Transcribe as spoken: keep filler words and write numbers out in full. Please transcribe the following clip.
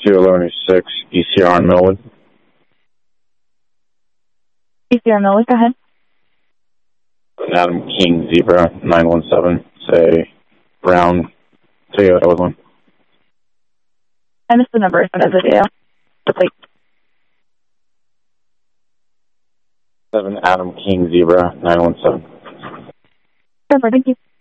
two eleven six E C R in Millwood. E C R Millwood, go ahead. Adam King Zebra nine one seven, say brown Toyota with one. I missed the number of the video. The plate. Seven Adam King Zebra nine one seven. Perfect, thank you.